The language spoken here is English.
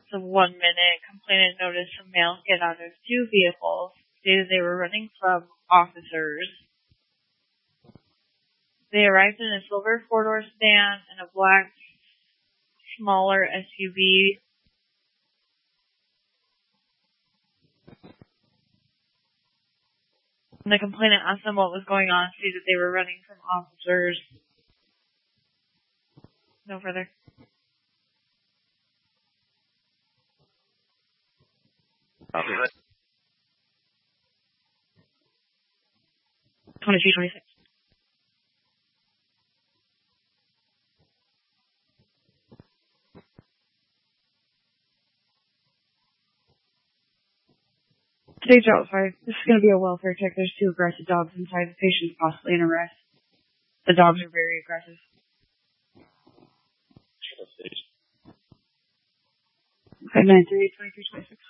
So 1 minute, complainant noticed some males get out of 2 vehicles, stated they were running from officers. They arrived in a silver 4-door sedan and a black, smaller SUV. When the complainant asked them what was going on, stated they were running from officers. No further. 22-26. Today's route 5. This is going to be a welfare check. There's 2 aggressive dogs inside. The patient's possibly in arrest. The dogs are very aggressive. 593-2326.